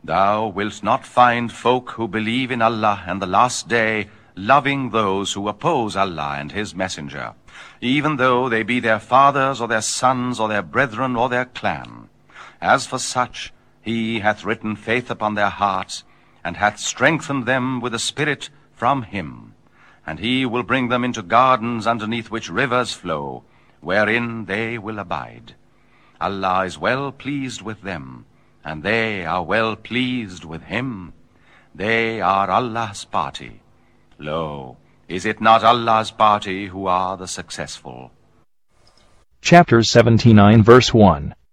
Thou wilt not find folk who believe in Allah and the last day loving those who oppose Allah and His Messenger, even though they be their fathers or their sons or their brethren or their clan. As for such, He hath written faith upon their hearts, and hath strengthened them with a spirit from Him. And He will bring them into gardens underneath which rivers flow, wherein they will abide. Allah is well pleased with them, and they are well pleased with Him. They are Allah's party. Lo, is it not Allah's party who are the successful? Chapter 79 verse 1.